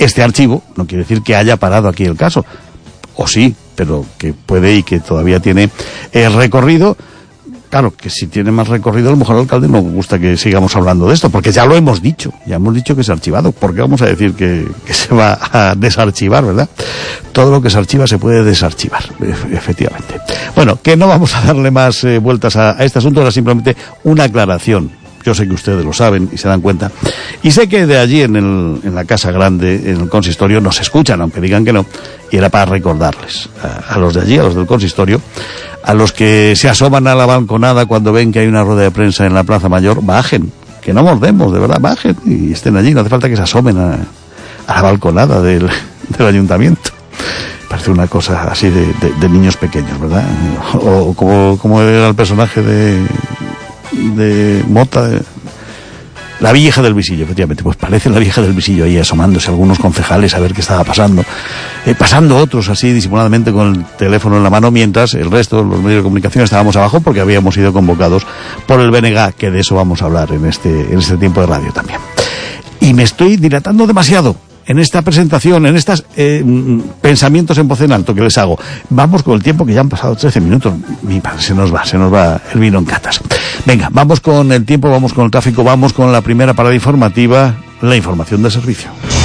este archivo no quiere decir que haya parado aquí el caso, o sí, pero que puede y que todavía tiene recorrido. Claro, que si tiene más recorrido, a lo mejor al alcalde no gusta que sigamos hablando de esto, porque ya lo hemos dicho, que es archivado. ¿Por qué vamos a decir que se va a desarchivar, verdad? Todo lo que se archiva se puede desarchivar, efectivamente. Bueno, que no vamos a darle más vueltas a este asunto, era simplemente una aclaración. Yo sé que ustedes lo saben y se dan cuenta. Y sé que de allí, en la Casa Grande, en el consistorio, nos escuchan, aunque digan que no. Y era para recordarles a los de allí, a los del consistorio, a los que se asoman a la balconada cuando ven que hay una rueda de prensa en la Plaza Mayor, bajen, que no mordemos, de verdad, bajen y estén allí. No hace falta que se asomen a la balconada del ayuntamiento. Parece una cosa así de niños pequeños, ¿verdad? O como era el personaje de Mota, la vieja del visillo, efectivamente, pues parece la vieja del visillo ahí asomándose algunos concejales a ver qué estaba pasando, pasando otros así disimuladamente con el teléfono en la mano, mientras el resto, los medios de comunicación, estábamos abajo porque habíamos sido convocados por el BNG, que de eso vamos a hablar en este tiempo de radio también. Y me estoy dilatando demasiado en esta presentación, en estos pensamientos en voz en alto que les hago. Vamos con el tiempo, que ya han pasado 13 minutos. Mi padre, se nos va el vino en catas. Venga, vamos con el tiempo, vamos con el tráfico, vamos con la primera parada informativa, la información de servicio.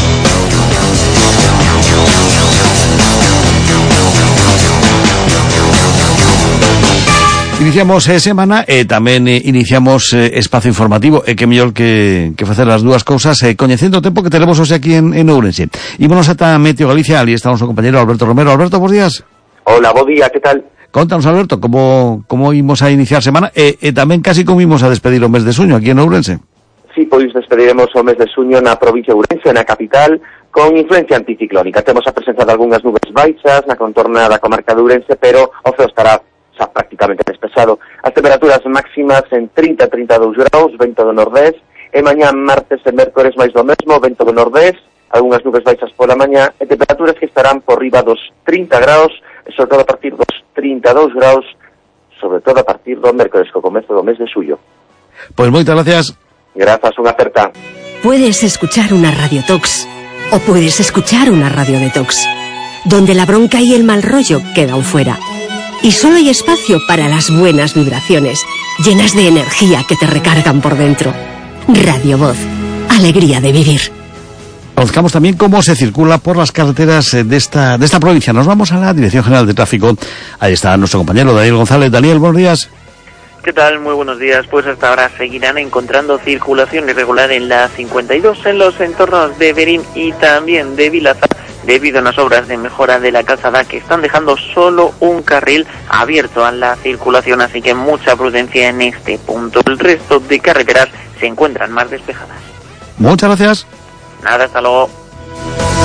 Iniciamos semana, tamén iniciamos espacio informativo, que mellor que facer as dúas cousas, coñecendo o tempo que tenemos hoxe aquí en Ourense. Ímonos ata Meteo Galicia, ali está o noso compañero Alberto Romero. Alberto, bons días. Hola, bo día, que tal? Contanos, Alberto, como imos a iniciar semana, tamén casi como imos a despedir o mes de suño aquí en Ourense. Sí, pois despediremos o mes de suño na provincia de Ourense, na capital, con influencia anticiclónica. Temos a presenza de algunhas nubes baixas na contorna da comarca de Ourense, pero o ceo estará xa prácticamente despexado. As temperaturas máximas en 30-32 graus, vento do nordés, e mañá martes e mércores máis do mesmo, vento do nordés, algunhas nubes baixas pola mañá, e temperaturas que estarán por riba dos 30 graus, e sobre todo a partir dos 32 graus, sobre todo a partir do mércores, co comezo do mes de xullo. Pois moitas gracias. Grazas, unha aperta. Puedes escuchar una radiotox, o puedes escuchar una radio detox, donde la bronca y el mal rollo quedan fuera. Y solo hay espacio para las buenas vibraciones, llenas de energía que te recargan por dentro. Radio Voz, alegría de vivir. Conozcamos también cómo se circula por las carreteras de esta provincia. Nos vamos a la Dirección General de Tráfico. Ahí está nuestro compañero Daniel González. Daniel, buenos días. ¿Qué tal? Muy buenos días. Pues hasta ahora seguirán encontrando circulación irregular en la 52 en los entornos de Berín y también de Vilazar, debido a unas obras de mejora de la calzada que están dejando solo un carril abierto a la circulación, así que mucha prudencia en este punto. El resto de carreteras se encuentran más despejadas. Muchas gracias. Nada, hasta luego.